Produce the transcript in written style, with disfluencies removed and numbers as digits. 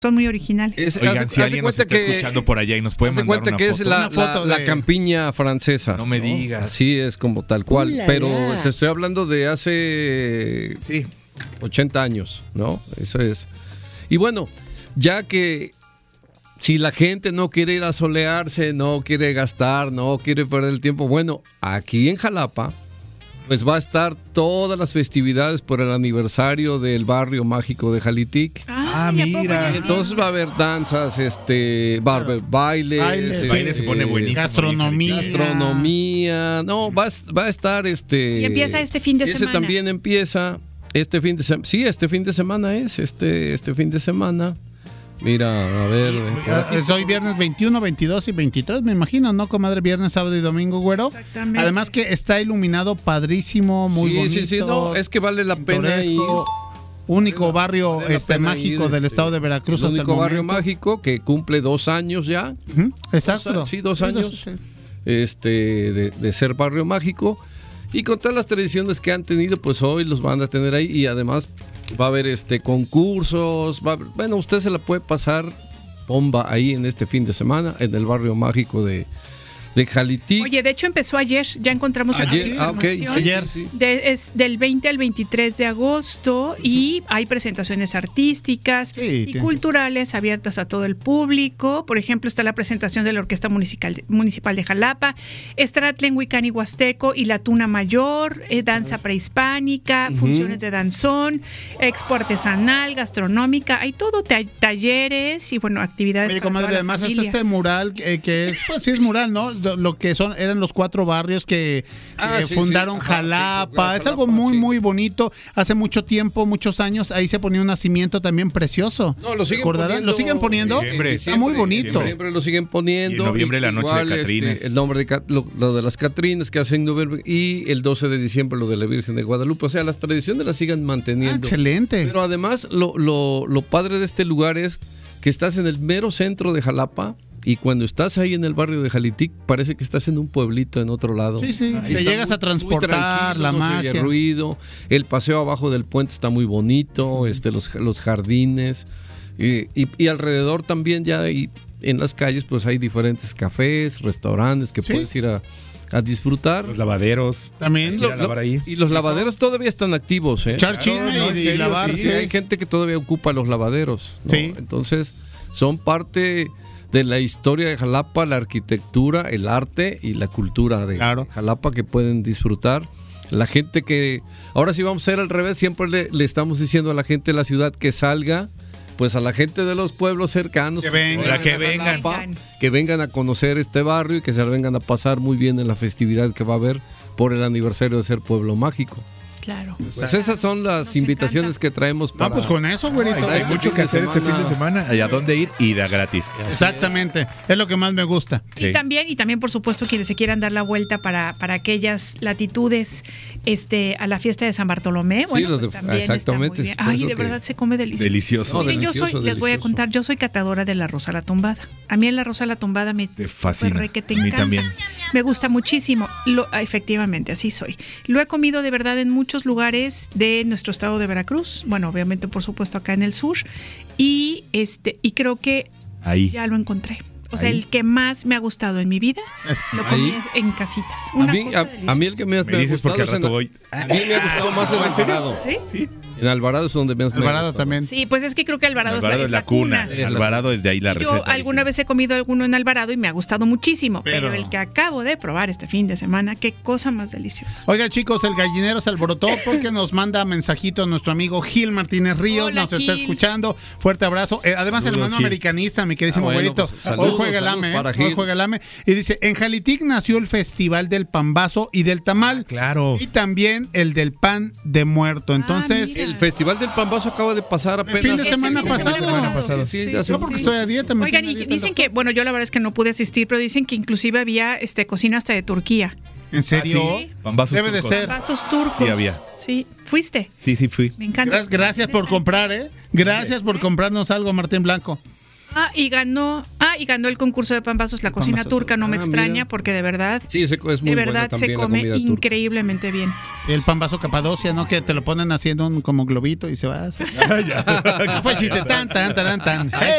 Son muy originales. Oigan, si alguien nos está escuchando por allá y nos puede mandar una foto. Es la campiña francesa. No me digas. Así es como tal cual. Pero te estoy hablando de hace 80 años, ¿no? Eso es. Y bueno, ya que si la gente no quiere ir a solearse, no quiere gastar, no quiere perder el tiempo, bueno, aquí en Jalapa pues va a estar todas las festividades por el aniversario del barrio mágico de Jalitic. Mira. Entonces va a haber danzas, va a haber bailes. El baile se pone buenísimo. Gastronomía. No, va a estar Y empieza este fin de semana. Ese también empieza este fin de semana. Sí, este fin de semana es este fin de semana. Mira, a ver. Es hoy viernes 21, 22 y 23, me imagino, ¿no, comadre? Viernes, sábado y domingo, güero. Exactamente. Además que está iluminado padrísimo, muy bonito. Sí, no, es que vale la pena ir. Único barrio mágico del estado de Veracruz hasta el momento. Único barrio mágico que cumple 2 años ya. Exacto. 2 años de ser barrio mágico. Y con todas las tradiciones que han tenido, pues hoy los van a tener ahí. Y además va a haber concursos. Bueno, usted se la puede pasar bomba ahí en este fin de semana en el barrio mágico de Jalitic. Oye, de hecho empezó ayer, ya encontramos ayer. Ayer. Es del 20 al 23 de agosto y hay presentaciones artísticas y culturales abiertas a todo el público. Por ejemplo, está la presentación de la Orquesta Municipal de Jalapa, estará Tlenhuicán Huasteco y la Tuna Mayor, danza prehispánica, funciones de danzón, expo artesanal, gastronómica, hay todo, talleres y bueno, actividades. Oye, comadre, además está este mural que es, pues sí es mural, ¿no? Lo que eran los 4 barrios que fundaron Jalapa. Es algo muy bonito. Hace mucho tiempo, muchos años, ahí se ponía un nacimiento también precioso. No, lo siguen poniendo. ¿Lo siguen poniendo? Está muy bonito. Siempre lo siguen poniendo. Y en noviembre la noche de Catrines. El nombre de lo de las Catrinas que hacen en noviembre y el 12 de diciembre lo de la Virgen de Guadalupe. O sea, las tradiciones las siguen manteniendo. Excelente. Pero además, lo padre de este lugar es que estás en el mero centro de Jalapa. Y cuando estás ahí en el barrio de Jalitic, parece que estás en un pueblito en otro lado. Sí. Te llegas a transportar la magia. No se oye ruido. El paseo abajo del puente está muy bonito. Los jardines. Y alrededor también ya hay, en las calles pues hay diferentes cafés, restaurantes que puedes ir a disfrutar. Los lavaderos. También. Y los lavaderos todavía están activos. Echar chisme y lavar. Sí, hay gente que todavía ocupa los lavaderos, ¿no? Sí. Entonces, son parte de la historia de Jalapa, la arquitectura, el arte y la cultura de Jalapa que pueden disfrutar. La gente que... Ahora sí vamos a hacer al revés, siempre le estamos diciendo a la gente de la ciudad que salga, pues a la gente de los pueblos cercanos. Que vengan a conocer este barrio y que se vengan a pasar muy bien en la festividad que va a haber por el aniversario de ser pueblo mágico. Claro. Pues esas son las invitaciones que traemos para... pues con eso, güerito. Hay mucho que hacer este fin de semana. ¿Y a dónde ir? Ir a gratis. Exactamente. Es lo que más me gusta. Sí. Y también, por supuesto, quienes se quieran dar la vuelta para aquellas latitudes a la fiesta de San Bartolomé. Bueno, sí, exactamente. Está muy bien. Ay, de verdad se come delicioso. Miren, les voy a contar, yo soy catadora de la Rosa a la Tumbada. A mí la Rosa a la Tumbada me fascina. Que te encanta. A mí también. Me gusta muchísimo. Efectivamente, así soy. Lo he comido de verdad en muchos lugares de nuestro estado de Veracruz, bueno, obviamente por supuesto acá en el sur, y creo que ya lo encontré. O sea, el que más me ha gustado en mi vida, lo comí en casitas. A mí el que me ha gustado es a mí me ha gustado más en Alvarado. ¿Sí? En Alvarado es donde me ha gustado. Alvarado también. Sí, pues es que creo que Alvarado es la cuna. Alvarado es de ahí la receta. Yo alguna vez he comido alguno en Alvarado y me ha gustado muchísimo, pero el que acabo de probar este fin de semana, qué cosa más deliciosa. Oiga, chicos, el gallinero se alborotó porque nos manda mensajito nuestro amigo Gil Martínez Ríos. Hola, nos está escuchando. Fuerte abrazo. Además, el hermano americanista, mi queridísimo güerito. Pues, hoy juega el AME. Y dice, en Jalitic nació el Festival del Pambazo y del Tamal. Claro. Y también el del pan de muerto. Entonces, el Festival del Pambazo acaba de pasar apenas. El fin de semana pasado. Sí, no, porque estoy a dieta. Oigan, y dicen que, bueno, yo la verdad es que no pude asistir, pero dicen que inclusive había cocina hasta de Turquía. ¿En serio? ¿Sí? Pambazos Debe turcos. de ser. Pambazos turcos. Sí, había. Sí. ¿Fuiste? Sí, fui. Me encanta. Gracias por comprar, Gracias por comprarnos algo, Martín Blanco. Y ganó y ganó el concurso de pambazos. La cocina turca no me extraña porque de verdad, sí, es muy de verdad se come increíblemente bien. El pambazo Capadocia, ¿no? Que te lo ponen haciendo como globito y se va. Fue chiste tan.